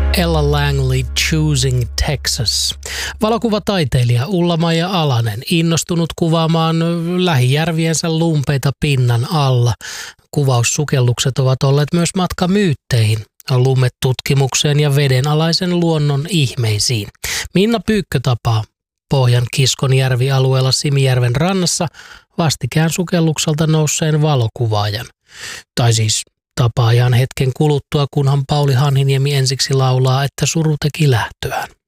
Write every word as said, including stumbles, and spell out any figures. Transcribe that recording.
Ella Langley, Choosing Texas. Valokuvataiteilija Ulla-Maija Alanen innostunut kuvaamaan lähijärviensä lumpeita pinnan alla. Kuvaussukellukset ovat olleet myös matka myytteihin, lumetutkimukseen ja vedenalaisen luonnon ihmeisiin. Minna Pyykkö tapaa Pohjan Kiskonjärvi-alueella Simijärven rannassa vastikään sukellukselta nousseen valokuvaajan. Tai siis tapaa ihan hetken kuluttua, kunhan Pauli Hanhiniemi ensiksi laulaa, että suru teki lähtöään.